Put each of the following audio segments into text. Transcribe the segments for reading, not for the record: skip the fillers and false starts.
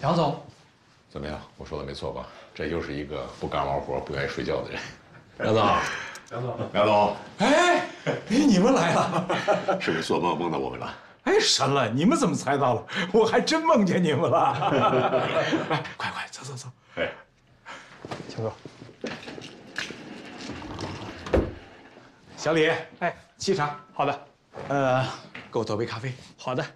梁总， 怎么样？我说的没错吧？这又是一个不干完活不愿意睡觉的人。梁总，梁总， 哎，你们来了， 是不是做梦梦到我们了？ 哎，神了，你们怎么猜到了？我还真梦见你们了。来，快，走。 哎， 请坐。 小李，哎，沏茶。 好的， 给我倒杯咖啡。 好的。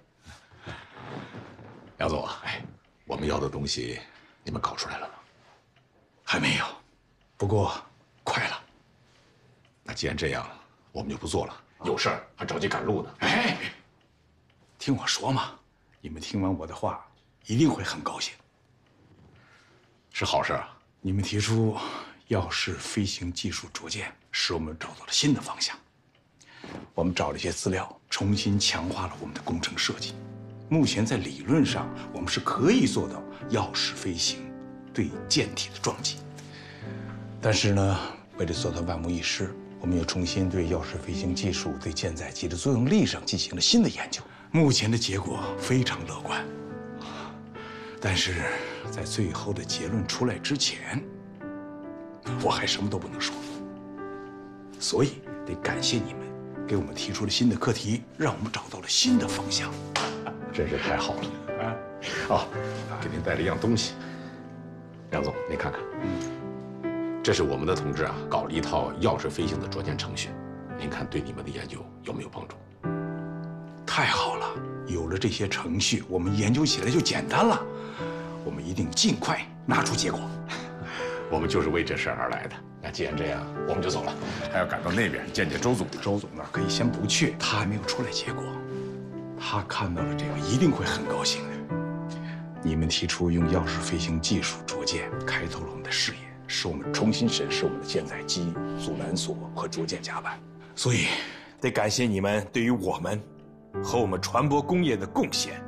梁总啊，哎，我们要的东西你们搞出来了吗？ 还没有，不过快了。 那既然这样，我们就不做了。有事儿还着急赶路呢。 哎，听我说嘛，你们听完我的话，一定会很高兴。 是好事啊。 你们提出耀式飞行技术逐渐，使我们找到了新的方向。我们找了一些资料，重新强化了我们的工程设计。目前在理论上，我们是可以做到耀式飞行对舰体的撞击。但是呢，为了做到万无一失，我们又重新对耀式飞行技术对舰载机的作用力上进行了新的研究。目前的结果非常乐观。但是在最后的结论出来之前，我还什么都不能说。所以得感谢你们，给我们提出了新的课题，让我们找到了新的方向。 真是太好了啊！哦，给您带了一样东西，梁总，您看看，这是我们的同志啊搞了一套耀式飞行的卓建程序，您看对你们的研究有没有帮助？ 太好了，有了这些程序，我们研究起来就简单了。我们一定尽快拿出结果。 我们就是为这事儿而来的。那既然这样，我们就走了，还要赶到那边见见周总。 周总那儿可以先不去，他还没有出来结果。他看到了这个一定会很高兴的。你们提出用耀式飞行技术着舰，开拓了我们的视野，使我们重新审视我们的舰载机、阻拦索和着舰甲板。所以，得感谢你们对于我们和我们船舶工业的贡献。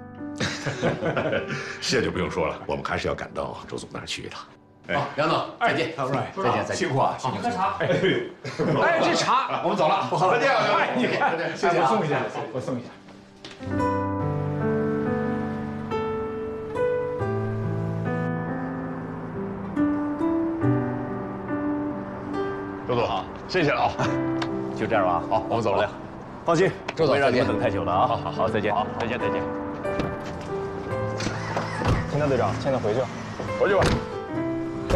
谢就不用说了，我们还是要赶到周总那儿去一趟。 好，梁总，再见。 再见，辛苦啊，辛苦。 喝茶。 哎，这茶我们走了。 不喝了。 再见， 哎，你看， 谢谢啊。 我送一下，我送一下。 周总好，谢谢了啊。 就这样吧， 好，我们走了。 放心， 周总不会让你们再见等太久了啊！ 好， 再见，再见。 金大队长，现在回去。 回去吧。